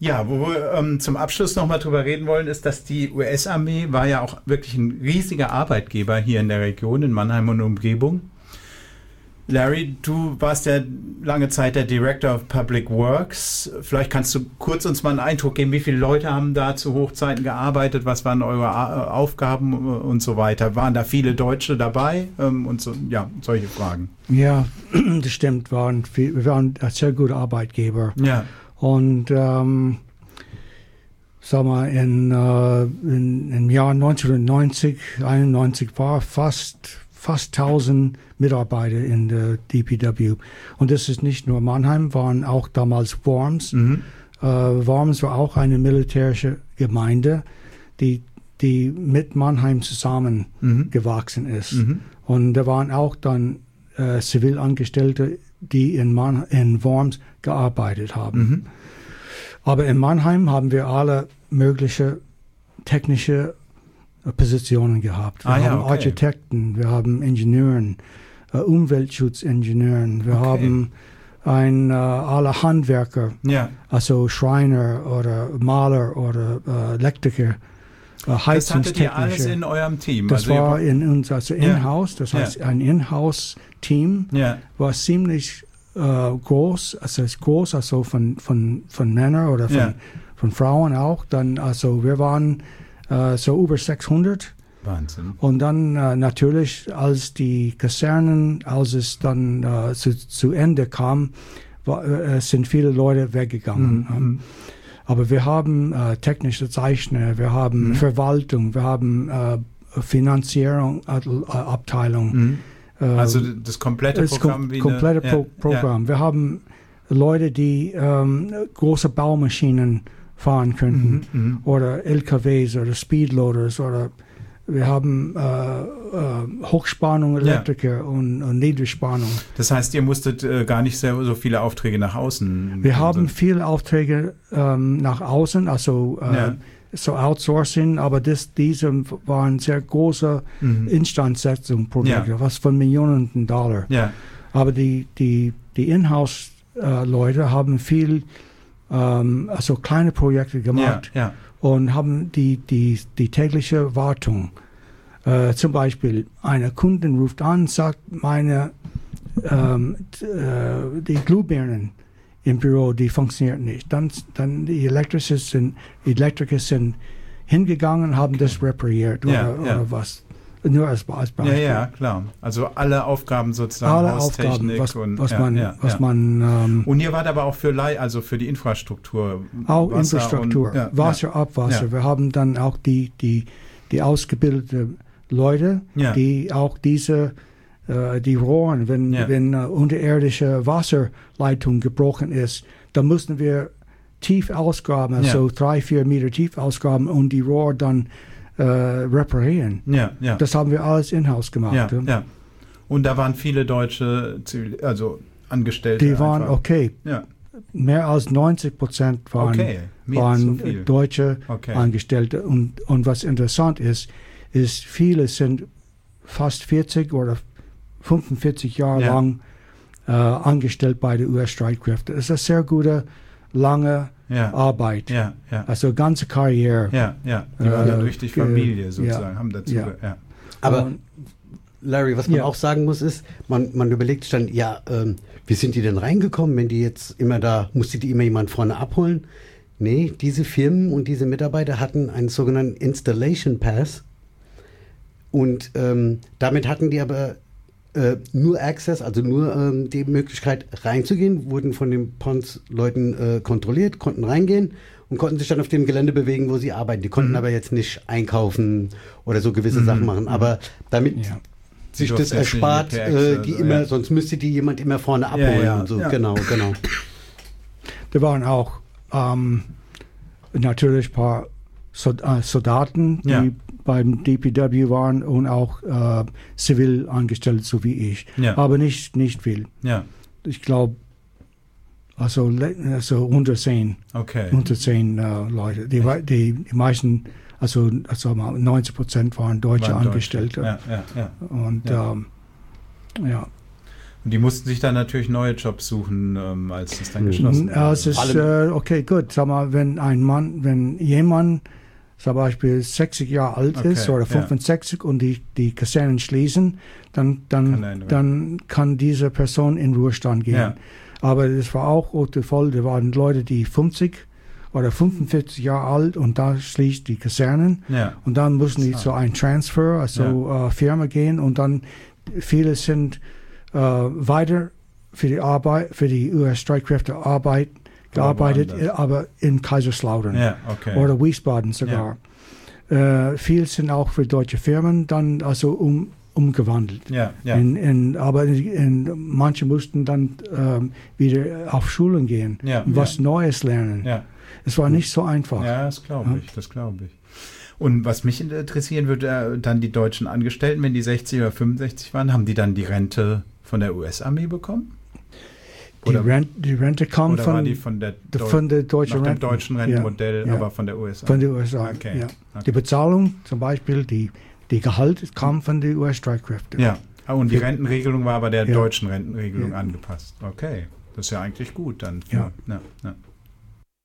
Ja, wo wir zum Abschluss nochmal drüber reden wollen, ist, dass die US-Armee war ja auch wirklich ein riesiger Arbeitgeber hier in der Region, in Mannheim und Umgebung. Larry, du warst ja lange Zeit der Director of Public Works. Vielleicht kannst du kurz uns mal einen Eindruck geben, wie viele Leute haben da zu Hochzeiten gearbeitet, was waren eure Aufgaben und so weiter. Waren da viele Deutsche dabei und so, ja, solche Fragen. Ja, das stimmt, wir waren ein sehr guter Arbeitgeber. Ja. Und sag mal, im Jahr 1990, 91 war fast 1000 Mitarbeiter in der DPW. Und das ist nicht nur Mannheim, waren auch damals Worms. Worms war auch eine militärische Gemeinde, die mit Mannheim zusammen gewachsen ist. Und da waren auch dann Zivilangestellte, die in Worms gearbeitet haben. Aber in Mannheim haben wir alle mögliche technische Positionen gehabt. Wir haben Architekten, wir haben Ingenieuren, Umweltschutzingenieuren, wir haben alle Handwerker, also Schreiner oder Maler oder Elektriker, Heizungstechniker. Das hattet ihr alles in eurem Team? Das also war in uns, also in-house, das heißt ein In-house-Team, war ziemlich groß, also von Männern oder von Frauen auch. Dann, also wir waren so über 600. Wahnsinn. Und dann natürlich, als die Kasernen, als es dann zu Ende kam, sind viele Leute weggegangen. Aber wir haben technische Zeichner, wir haben Verwaltung, wir haben Finanzierungsabteilung. Also das komplette Programm? Programm. Wir haben Leute, die große Baumaschinen fahren könnten oder LKWs oder Speedloaders oder wir haben Hochspannung Elektriker und Niedrigspannung. Das heißt, ihr musstet gar nicht so viele Aufträge nach außen? Wir haben viele Aufträge nach außen, also so Outsourcing, aber diese waren sehr große Instandsetzungsprojekte, was von Millionen Dollar. Aber die Inhouse-Leute haben viel also kleine Projekte gemacht und haben die tägliche Wartung. Zum Beispiel, eine Kundin ruft an, sagt, die Glühbirnen im Büro, die funktioniert nicht. Dann die Elektriker sind hingegangen und haben das repariert oder was. Nur als Beispiel. Ja, klar. Also alle Aufgaben sozusagen, alle Haustechnik Aufgaben, was man und ihr wart aber auch für die Infrastruktur. Auch Wasser Infrastruktur, Wasser, Abwasser. Ja. Wir haben dann auch die ausgebildete Leute, die auch die Rohren, wenn unterirdische Wasserleitung gebrochen ist, dann mussten wir tief ausgraben, also 3-4 Meter tief ausgraben und die Rohr dann reparieren. Das haben wir alles in-house gemacht. Und da waren viele deutsche Angestellte. Die waren okay. Mehr als 90% waren deutsche Angestellte. Und was interessant ist, viele sind fast 40 oder 45 Jahre lang angestellt bei den US-Streitkräften. Das ist eine sehr gute, lange Arbeit. Also ganze Karriere. Die waren dann durch die Familie sozusagen, haben dazu. Aber Larry, was man auch sagen muss, ist, man überlegt sich dann, wie sind die denn reingekommen, wenn die jetzt musste die immer jemand vorne abholen? Nee, diese Firmen und diese Mitarbeiter hatten einen sogenannten Installation Pass und damit hatten die aber nur Access, also nur die Möglichkeit reinzugehen, wurden von den Pons-Leuten kontrolliert, konnten reingehen und konnten sich dann auf dem Gelände bewegen, wo sie arbeiten. Die konnten aber jetzt nicht einkaufen oder so gewisse Sachen machen, aber damit sich das erspart, sonst müsste die jemand immer vorne abholen und so. Genau. Da waren auch natürlich ein paar Soldaten, die beim DPW waren und auch Zivilangestellte, so wie ich. Aber nicht viel. Ich glaube, also 110. Okay. 110 Leute. Die meisten, also 90% waren deutsche Angestellte. Und Und die mussten sich dann natürlich neue Jobs suchen, als das dann geschlossen wurde. Ja, es ist, okay, gut. Sag mal, wenn jemand zum Beispiel 60 Jahre alt ist oder 65 und die Kasernen schließen, dann kann diese Person in Ruhestand gehen. Ja. Aber das war auch der Fall, da waren Leute, die 50 oder 45 Jahre alt und da schließt die Kasernen und dann müssen die zu einem Transfer, also Firma gehen und dann viele sind weiter für die Arbeit, für die US-Streitkräfte gearbeitet, aber in Kaiserslautern oder Wiesbaden sogar. Viele sind auch für deutsche Firmen dann also umgewandelt. Aber manche mussten dann wieder auf Schulen gehen und was Neues lernen. Es war nicht so einfach. Ja, das glaube ich. Und was mich interessieren würde, dann die deutschen Angestellten, wenn die 60 oder 65 waren, haben die dann die Rente von der US-Armee bekommen? Die Rente kam von der deutschen Rente, dem deutschen Rentenmodell, aber von der USA. Von der USA, okay. Die Bezahlung zum Beispiel, die Gehalt kam von den US-Streitkräften. Ja, und die Rentenregelung war aber der deutschen Rentenregelung angepasst. Okay, das ist ja eigentlich gut dann.